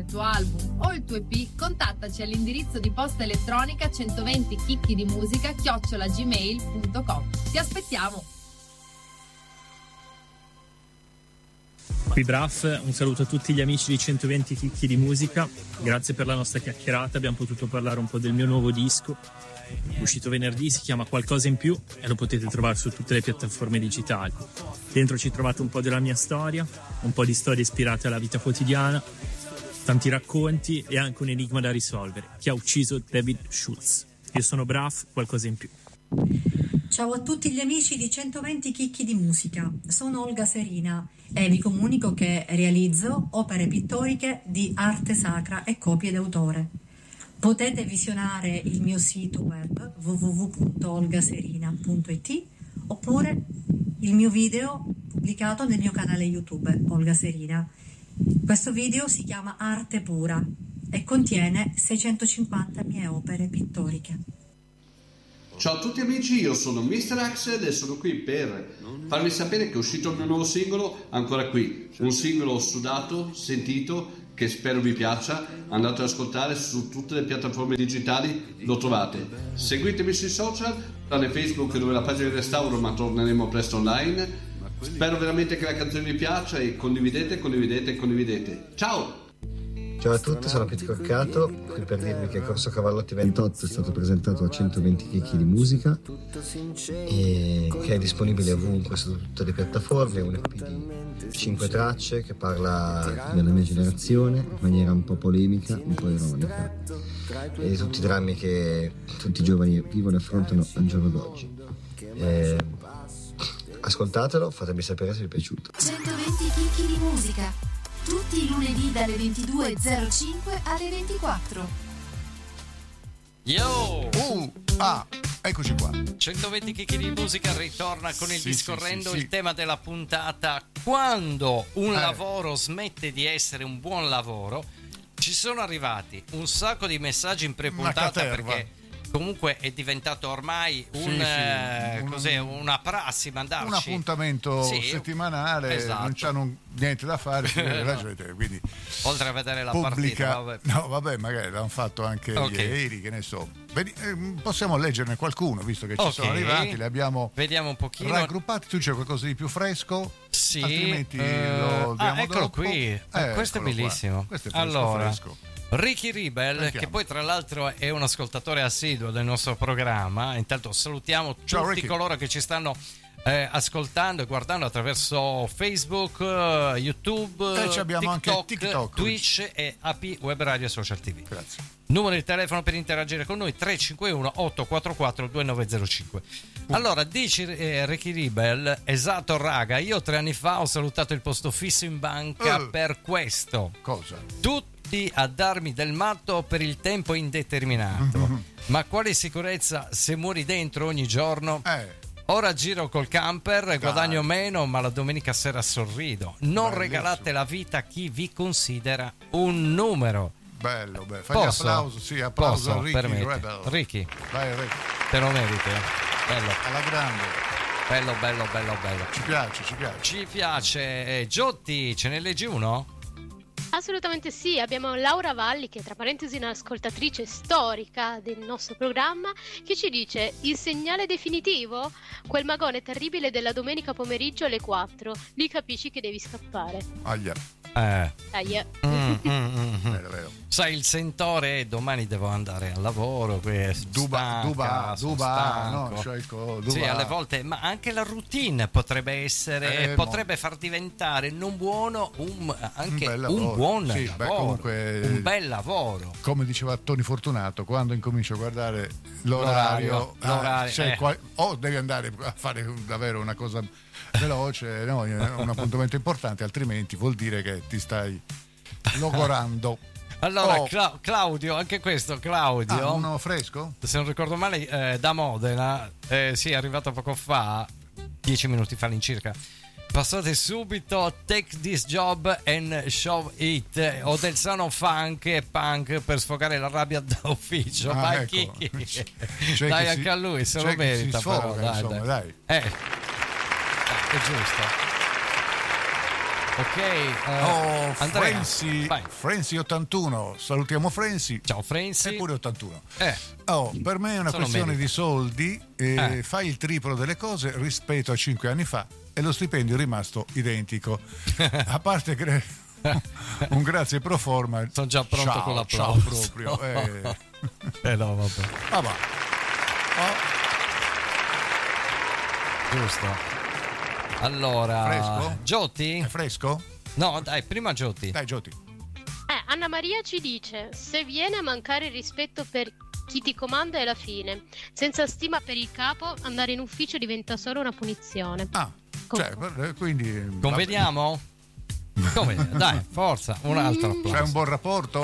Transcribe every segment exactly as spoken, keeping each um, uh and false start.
il tuo album o il tuo E P, contattaci all'indirizzo di posta elettronica centoventi chicchi di musica chiocciola gmail punto com. Ti aspettiamo! Qui Braff, un saluto a tutti gli amici di centoventi chicchi di musica, grazie per la nostra chiacchierata, abbiamo potuto parlare un po' del mio nuovo disco, uscito venerdì, si chiama Qualcosa in più e lo potete trovare su tutte le piattaforme digitali. Dentro ci trovate un po' della mia storia, un po' di storie ispirate alla vita quotidiana, tanti racconti e anche un enigma da risolvere: chi ha ucciso David Schultz. Io sono Braff, Qualcosa in più. Ciao a tutti gli amici di centoventi chicchi di musica, sono Olga Serina e vi comunico che realizzo opere pittoriche di arte sacra e copie d'autore. Potete visionare il mio sito web w w w punto olgaserina punto i t oppure il mio video pubblicato nel mio canale YouTube Olga Serina. Questo video si chiama Arte Pura e contiene seicentocinquanta mie opere pittoriche. Ciao a tutti amici, io sono mister Axel e sono qui per farvi sapere che è uscito il mio nuovo singolo, ancora qui, un singolo sudato, sentito, che spero vi piaccia. Andate ad ascoltare su tutte le piattaforme digitali, lo trovate. Seguitemi sui social, tranne Facebook dove la pagina di restauro, ma torneremo presto online. Spero veramente che la canzone vi piaccia e condividete, condividete, condividete. Ciao! Ciao a tutti, sono Pietro Corcato, qui per dirvi che Corso Cavallotti ventotto è stato presentato a centoventi chicchi di musica e che è disponibile ovunque su tutte le piattaforme. È un E P di cinque tracce che parla della mia generazione in maniera un po' polemica, un po' ironica, e di tutti i drammi che tutti i giovani vivono e affrontano al giorno d'oggi. E ascoltatelo, fatemi sapere se vi è piaciuto. centoventi chicchi di musica, tutti i lunedì dalle ventidue e zero cinque alle ventiquattro. Yo! Uh, ah, eccoci qua. centoventi chicchi di musica ritorna con il sì, discorrendo sì, sì, il sì. tema della puntata: quando un Eh. lavoro smette di essere un buon lavoro. Ci sono arrivati un sacco di messaggi in pre-puntata caterva. perché comunque è diventato ormai un, Sì, sì, eh, un- cos'è, una prassi mandarci Un appuntamento Sì, settimanale, esatto. non c'hanno niente da fare, si vede la gente, quindi oltre a vedere la pubblica. partita. Vabbè. No, vabbè, magari l'hanno fatto anche Ok. ieri, che ne so. Vedi, eh, possiamo leggerne qualcuno, visto che ci Ok. sono arrivati, li abbiamo Vediamo un pochino. raggruppati. Tu c'è qualcosa di più fresco? Sì, Altrimenti eh, lo ah, diamo eccolo dopo. qui. Eh, Questo è eccolo qua. bellissimo. Questo è fresco, Allora, fresco. Ricky Rebel, Sentiamo. che poi tra l'altro è un ascoltatore assiduo del nostro programma. Intanto salutiamo Ciao, tutti Ricky. coloro che ci stanno eh, ascoltando e guardando attraverso Facebook, eh, YouTube, E ci abbiamo anche TikTok, TikTok. Twitch e A P Web Radio Social T V. Grazie. Numero di telefono per interagire con noi: tre cinque uno otto quattro quattro due nove zero cinque. Allora, dici eh, Ricky Rebel, esatto raga, io tre anni fa ho salutato il posto fisso in banca Eh. per questo. Cosa? Tutti a darmi del matto per il tempo indeterminato. Ma quale sicurezza se muori dentro ogni giorno? Eh, Ora giro col camper, guadagno meno, ma la domenica sera sorrido. Non Bellissimo. regalate la vita a chi vi considera un numero. bello, bello. Fagli Posso? applauso, sì, applauso Posso? a Ricky Permetti. Rebel. Ricky, Vai, Ricky. te lo meriti. eh. Bello, Alla grande. bello, bello, bello, bello. Ci piace, ci piace. Ci piace. Eh, Giotti, ce ne leggi uno? Assolutamente sì, abbiamo Laura Valli, che tra parentesi è un'ascoltatrice storica del nostro programma, che ci dice: il segnale definitivo? Quel magone terribile della domenica pomeriggio alle quattro, lì capisci che devi scappare. Aia. Eh. Dai, Mm, mm, mm, mm. Vero, vero. Sai, il sentore, domani devo andare al lavoro. Questo, Duba, stanca, duba, sono duba, stanco. no, scelgo, duba. Sì, alle volte, ma anche la routine potrebbe essere, Eh, potrebbe far diventare non buono un, anche Un bel un, lavoro. buon Sì, lavoro, beh, comunque- un bel lavoro. Come diceva Tony Fortunato, quando incomincio a guardare l'orario, L'orario, l'orario, ah, cioè, eh. qua- o devi andare a fare un- davvero una cosa veloce, no, un appuntamento importante, altrimenti vuol dire che ti stai logorando. Allora, Oh. Cla- Claudio, anche questo, Claudio, Ah, uno fresco? se non ricordo male, eh, da Modena, eh, sì, è arrivato poco fa, dieci minuti fa all'incirca. Passate subito, take this job and show it. Ho del sano funk e punk per sfogare la rabbia da ufficio. Ah, Ma ecco. chi? C'è Dai, chi anche si- a lui se c'è lo chi merita. si sfoga, però, dai, insomma, dai. dai. Eh, Dai, è giusto. Ok, eh, oh, Andrea, Frenzy, vai. Frenzy ottantuno, salutiamo Frenzy. Ciao Frenzy. Eppure ottantuno. Eh. Oh, per me è una Sono questione merito. di soldi, eh, Eh. fai il triplo delle cose rispetto a cinque anni fa e lo stipendio è rimasto identico. A parte che un grazie pro forma. Sono già pronto ciao, con ciao l'applauso. proprio. Eh. Eh no, vabbè. Vabbè. Oh, Giusto. Allora, Fresco? Giotti? è fresco? No, dai, prima Giotti. Dai, Giotti. Eh, Anna Maria ci dice: se viene a mancare il rispetto per chi ti comanda è la fine. Senza stima per il capo, andare in ufficio diventa solo una punizione. Ah, cioè, per- quindi Conveniamo? Conveniamo. Dai, forza, un altro applauso. c'è un buon rapporto?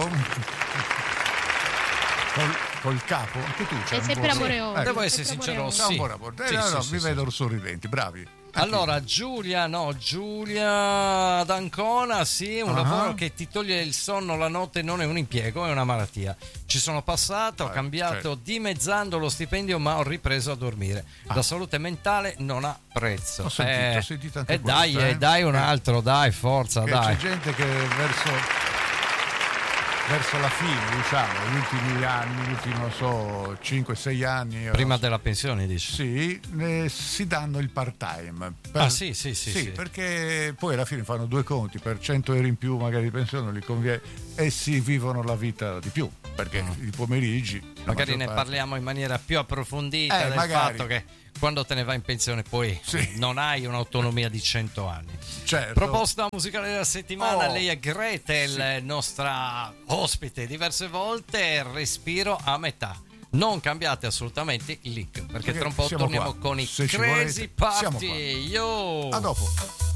Col, col capo? Anche tu c'hai È un sempre buon amore rapporto. oro. Devo Ecco, essere sempre sincero, amore c'è un sì. buon rapporto. Eh, Sì, no, sì, no, sì, vi sì. vedo sorridenti, bravi. Allora, Giulia, no, Giulia d'Ancona, sì, un Ah. lavoro che ti toglie il sonno la notte non è un impiego, è una malattia. Ci sono passato, ho Eh, cambiato certo. dimezzando lo stipendio, ma ho ripreso a dormire. Ah. La salute mentale non ha prezzo. Ho sentito, Eh, ho sentito anche e dai, questo, eh. eh, dai un Eh. altro, dai, forza, Che dai. c'è gente che verso verso la fine, diciamo, gli ultimi anni, gli ultimi, non so, cinque sei anni. io Prima non so, della pensione, dici? sì, eh, si danno il part-time. Per- Ah, sì, sì, sì, sì. perché poi alla fine fanno due conti, per cento euro in più magari di pensione non gli conviene e si vivono la vita di più, perché Mm. i pomeriggi... la Magari maggior ne parte- parliamo in maniera più approfondita Eh, del magari. fatto che quando te ne vai in pensione poi Sì. non hai un'autonomia di cento anni. Certo. Proposta musicale della settimana, Oh. lei è Gretel, nostra ospite diverse volte, respiro a metà. Non cambiate assolutamente il link, perché Perché tra un po' siamo torniamo qua. con i Se ci Crazy volete, siamo Party. qua. Yo! A dopo.